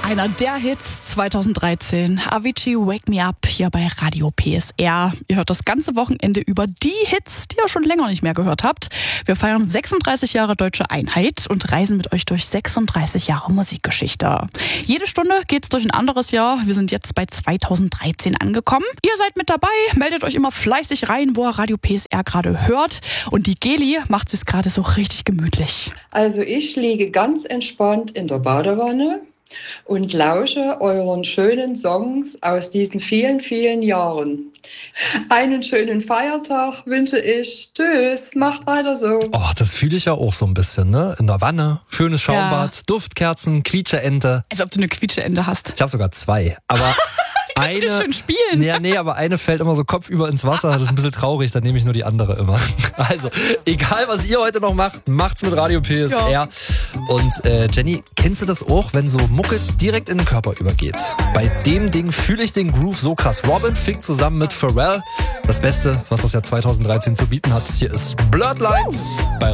Einer der Hits 2013. Avicii, Wake Me Up, hier bei Radio PSR. Ihr hört das ganze Wochenende über die Hits, die ihr schon länger nicht mehr gehört habt. Wir feiern 36 Jahre Deutsche Einheit und reisen mit euch durch 36 Jahre Musikgeschichte. Jede Stunde geht's durch ein anderes Jahr. Wir sind jetzt bei 2013 angekommen. Ihr seid mit dabei, meldet euch immer fleißig rein, wo ihr Radio PSR gerade hört. Und die Geli macht es gerade so richtig gemütlich. Also ich liege ganz entspannt in der Badewanne und lausche euren schönen Songs aus diesen vielen, vielen Jahren. Einen schönen Feiertag wünsche ich. Tschüss, macht weiter so. Oh, das fühle ich ja auch so ein bisschen, ne? In der Wanne, schönes Schaumbad, Duftkerzen, Quietscheente. Als ob du eine Quietscheente hast. Ich habe sogar 2, aber eine, schön spielen. Nee, aber eine fällt immer so kopfüber ins Wasser. Das ist ein bisschen traurig, dann nehme ich nur die andere immer. Also, egal was ihr heute noch macht, macht's mit Radio PSR. Ja. Und Jenny, kennst du das auch, wenn so Mucke direkt in den Körper übergeht? Bei dem Ding fühle ich den Groove so krass. Robin Thicke zusammen mit Pharrell. Das Beste, was das Jahr 2013 zu bieten hat. Hier ist Blurred Lines bei